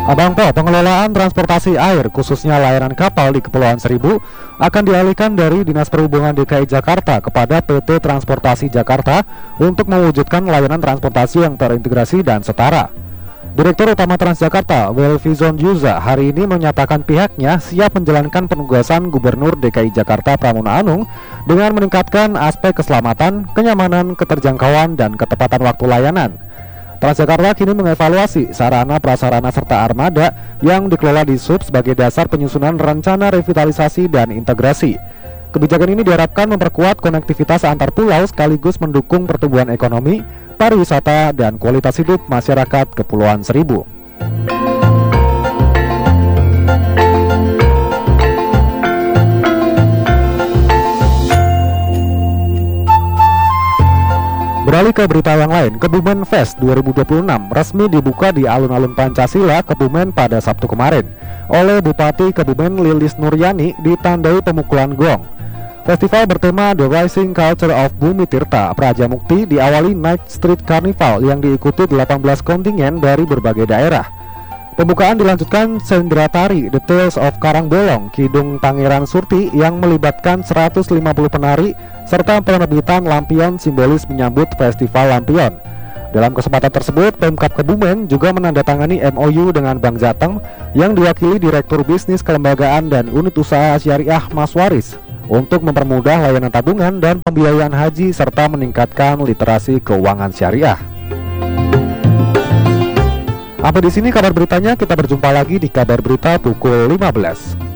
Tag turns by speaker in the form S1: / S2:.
S1: Abang Po, pengelolaan transportasi air khususnya layanan kapal di Kepulauan Seribu akan dialihkan dari Dinas Perhubungan DKI Jakarta kepada PT Transportasi Jakarta untuk mewujudkan layanan transportasi yang terintegrasi dan setara. Direktur Utama Transjakarta, Welfizon Yuza, hari ini menyatakan pihaknya siap menjalankan penugasan Gubernur DKI Jakarta Pramono Anung dengan meningkatkan aspek keselamatan, kenyamanan, keterjangkauan, dan ketepatan waktu layanan. Transjakarta kini mengevaluasi sarana prasarana serta armada yang dikelola di Sub sebagai dasar penyusunan rencana revitalisasi dan integrasi. Kebijakan ini diharapkan memperkuat konektivitas antar pulau sekaligus mendukung pertumbuhan ekonomi, pariwisata, dan kualitas hidup masyarakat Kepulauan Seribu. Beralih ke berita yang lain, Kebumen Fest 2026 resmi dibuka di alun-alun Pancasila, Kebumen pada Sabtu kemarin oleh Bupati Kebumen Lilis Nuryani ditandai pemukulan gong. Festival bertema The Rising Culture of Bumi Tirta Prajamukti diawali Night Street Carnival yang diikuti 18 kontingen dari berbagai daerah. Pembukaan dilanjutkan sendera tari The Tales of Karangbolong Kidung Pangeran Surti yang melibatkan 150 penari serta penerbitan lampion simbolis menyambut Festival Lampion. Dalam kesempatan tersebut, Pemkab Kebumen juga menandatangani MOU dengan Bank Jateng yang diwakili Direktur Bisnis Kelembagaan dan Unit Usaha Syariah Mas Waris untuk mempermudah layanan tabungan dan pembiayaan haji serta meningkatkan literasi keuangan syariah. Sampai di sini kabar beritanya, kita berjumpa lagi di kabar berita pukul 15.